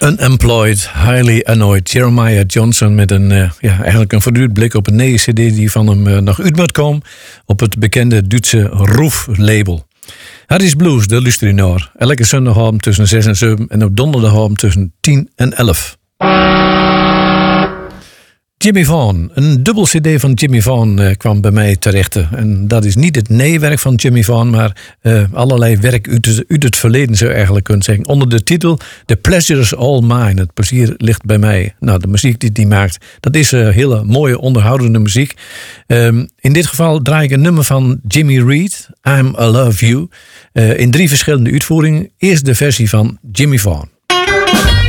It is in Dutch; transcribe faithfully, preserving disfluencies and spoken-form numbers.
Unemployed, Highly Annoyed. Jeremiah Johnson met een, uh, ja, eigenlijk een voortdurend blik op een nieuwe cd die van hem uh, nog uit moet komen op het bekende Duitse Roof label. Harry's Blues, de luister je naar. Elke zondagavond tussen zes en zeven en op donderdagavond tussen tien en elf. Jimmy Vaughan. Een dubbel cd van Jimmy Vaughan uh, kwam bij mij terecht. En dat is niet het nee-werk van Jimmy Vaughan, maar uh, allerlei werk uit het, uit het verleden zou je eigenlijk kunnen zeggen. Onder de titel The Pleasure's All Mine. Het plezier ligt bij mij. Nou, de muziek die hij maakt, dat is uh, hele mooie, onderhoudende muziek. Um, in dit geval draai ik een nummer van Jimmy Reed, I'm I Love You. Uh, in drie verschillende uitvoeringen. Eerst de versie van Jimmy Vaughan.